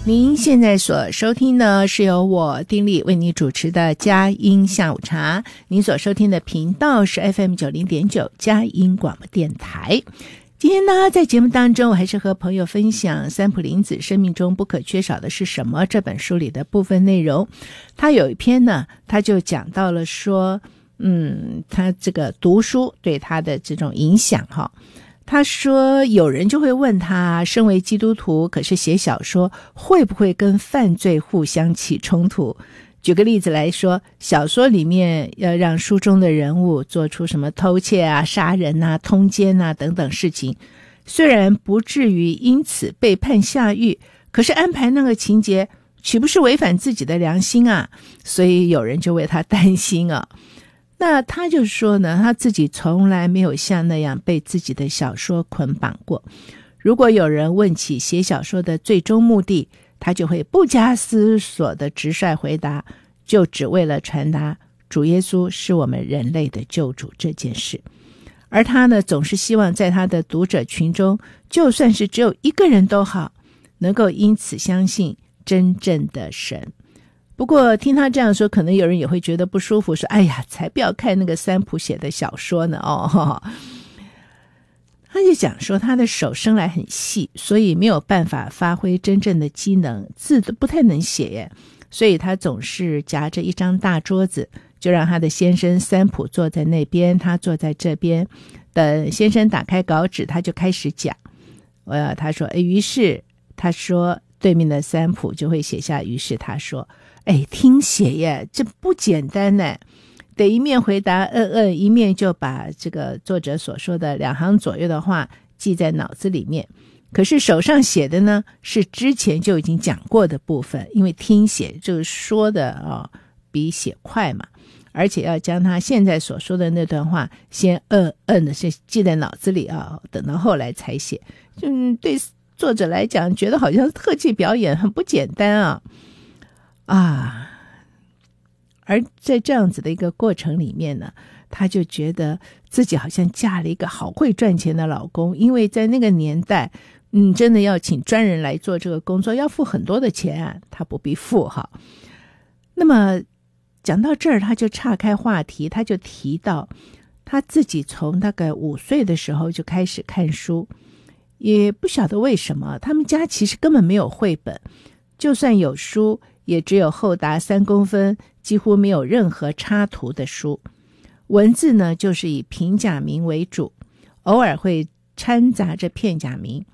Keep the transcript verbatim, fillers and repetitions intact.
您现在所收听的是由我丁力为你主持的佳音下午茶，您所收听的频道是 F M 九十点九 佳音广播电台。今天呢，在节目当中我还是和朋友分享三浦林子生命中不可缺少的是什么这本书里的部分内容。他有一篇呢，他就讲到了说嗯，他这个读书对他的这种影响哈。他说有人就会问他，身为基督徒可是写小说会不会跟犯罪互相起冲突？举个例子来说，小说里面要让书中的人物做出什么偷窃啊、杀人啊、通奸啊等等事情，虽然不至于因此被判下狱，可是安排那个情节岂不是违反自己的良心啊？所以有人就为他担心啊。那他就说呢，他自己从来没有像那样被自己的小说捆绑过。如果有人问起写小说的最终目的，他就会不加思索的直率回答，就只为了传达主耶稣是我们人类的救主这件事。而他呢，总是希望在他的读者群中，就算是只有一个人都好，能够因此相信真正的神。不过听他这样说，可能有人也会觉得不舒服，说哎呀，才不要看那个三浦写的小说呢哦呵呵。他就讲说他的手生来很细，所以没有办法发挥真正的机能，字都不太能写耶，所以他总是夹着一张大桌子，就让他的先生三浦坐在那边，他坐在这边，等先生打开稿纸，他就开始讲。呃，他说，于是他说对面的三浦就会写下，于是他说，哎，听写耶，这不简单呢。得一面回答嗯嗯，一面就把这个作者所说的两行左右的话记在脑子里面。可是手上写的呢，是之前就已经讲过的部分，因为听写就是说的哦，比写快嘛，而且要将他现在所说的那段话先嗯嗯的是记在脑子里啊，等到后来才写。嗯，对作者来讲，觉得好像特技表演很不简单啊啊。而在这样子的一个过程里面呢，他就觉得自己好像嫁了一个好会赚钱的老公，因为在那个年代，嗯，真的要请专人来做这个工作，要付很多的钱啊，他不必付哈。那么讲到这儿，他就岔开话题，他就提到他自己从大概五岁的时候就开始看书，也不晓得为什么，他们家其实根本没有绘本，就算有书，也只有厚达三公分，几乎没有任何插图的书。文字呢，就是以平假名为主，偶尔会掺杂着片假名。